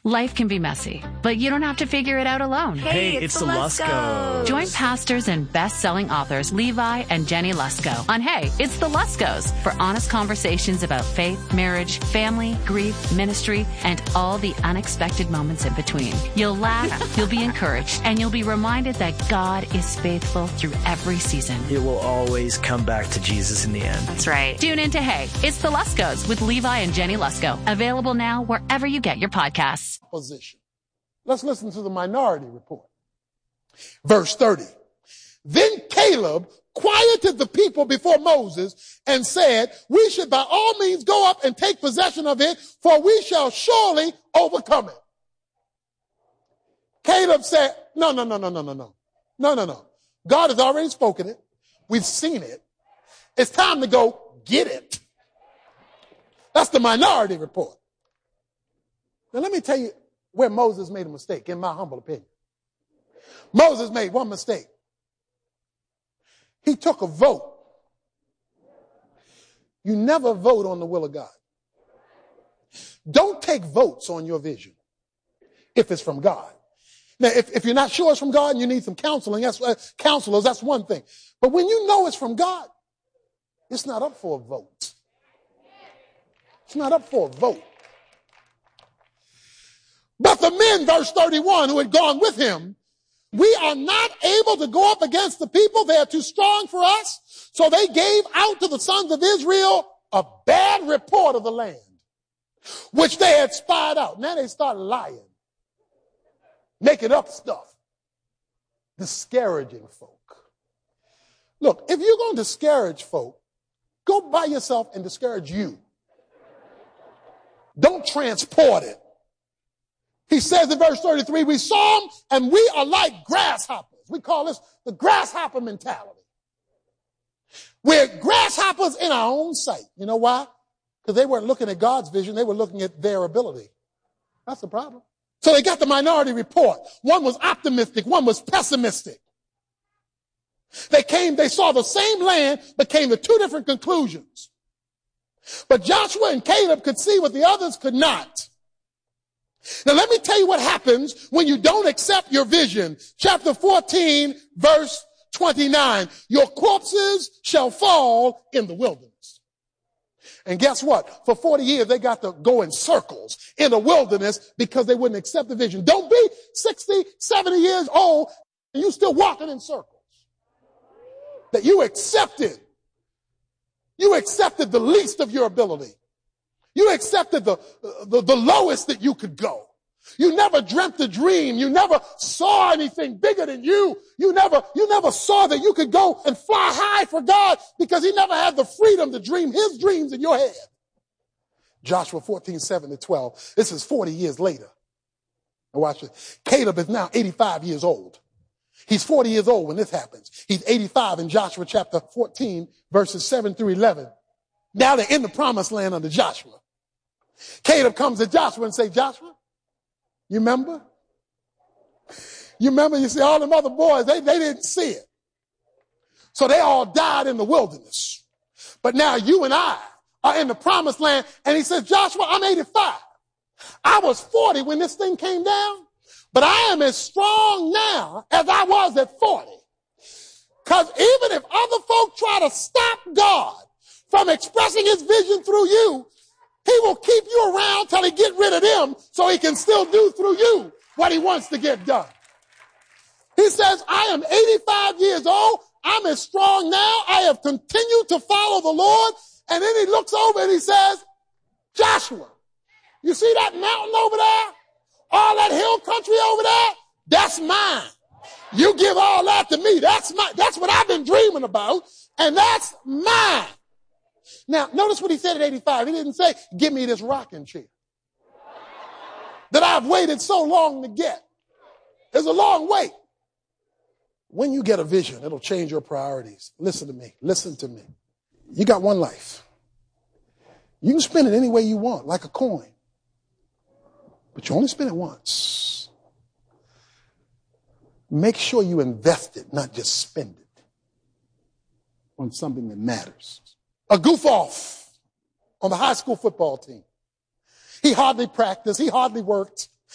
Life can be messy, but you don't have to figure it out alone. Hey, it's the Luskos. Join pastors and best-selling authors Levi and Jenny Lusko on Hey, It's the Luskos for honest conversations about faith, marriage, family, grief, ministry, and all the unexpected moments in between. You'll laugh, you'll be encouraged, and you'll be reminded that God is faithful through every season. It will always come back to Jesus in the end. That's right. Tune in to Hey, It's the Luskos with Levi and Jenny Lusko. Available now wherever you get your podcasts. Position. Let's listen to the Minority Report. Verse 30. Then Caleb quieted the people before Moses and said, we should by all means go up and take possession of it, for we shall surely overcome it. Caleb said, no. God has already spoken it. We've seen it. It's time to go get it. That's the Minority Report. Now, let me tell you where Moses made a mistake, in my humble opinion. Moses made one mistake. He took a vote. You never vote on the will of God. Don't take votes on your vision if it's from God. Now, if you're not sure it's from God and you need some counseling, counselors, that's one thing. But when you know it's from God, it's not up for a vote. It's not up for a vote. But the men, verse 31, who had gone with him, we are not able to go up against the people. They are too strong for us. So they gave out to the sons of Israel a bad report of the land, which they had spied out. Now they start lying, making up stuff, discouraging folk. Look, if you're going to discourage folk, go by yourself and discourage you. Don't transport it. He says in verse 33, we saw them and we are like grasshoppers. We call this the grasshopper mentality. We're grasshoppers in our own sight. You know why? Because they weren't looking at God's vision. They were looking at their ability. That's the problem. So they got the Minority Report. One was optimistic. One was pessimistic. They saw the same land, but came to two different conclusions. But Joshua and Caleb could see what the others could not. Now let me tell you what happens when you don't accept your vision. Chapter 14, verse 29. Your corpses shall fall in the wilderness. And guess what? For 40 years, they got to go in circles in the wilderness because they wouldn't accept the vision. Don't be 60, 70 years old and you still walking in circles. That you accepted the least of your ability. You accepted the lowest that you could go. You never dreamt a dream. You never saw anything bigger than you. You never saw that you could go and fly high for God because he never had the freedom to dream his dreams in your head. Joshua 14, 7-12. This is 40 years later. Now watch this. Caleb is now 85 years old. He's 40 years old when this happens. He's 85 in Joshua chapter 14, verses 7-11. Now they're in the promised land under Joshua. Caleb comes to Joshua and say, Joshua, you remember? You see all them other boys, they didn't see it. So they all died in the wilderness. But now you and I are in the promised land. And he says, Joshua, I'm 85. I was 40 when this thing came down, but I am as strong now as I was at 40. Because even if other folk try to stop God from expressing his vision through you, he will keep you around till he get rid of them so he can still do through you what he wants to get done. He says, I am 85 years old. I'm as strong now. I have continued to follow the Lord. And then he looks over and he says, Joshua, you see that mountain over there? All that hill country over there? That's mine. You give all that to me. That's what I've been dreaming about. And that's mine. Now, notice what he said at 85. He didn't say, give me this rocking chair that I've waited so long to get. It's a long wait. When you get a vision, it'll change your priorities. Listen to me. Listen to me. You got one life. You can spend it any way you want, like a coin. But you only spend it once. Make sure you invest it, not just spend it on something that matters. A goof off on the high school football team. He hardly practiced. He hardly worked.